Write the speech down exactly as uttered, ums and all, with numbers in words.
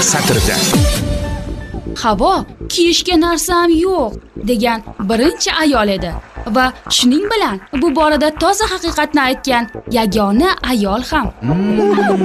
satrda. Havo kiyishga narsam yo'q degan birinchi ayol edi va shuning bilan bu borada toza haqiqatni aytgan yagona ayol ham.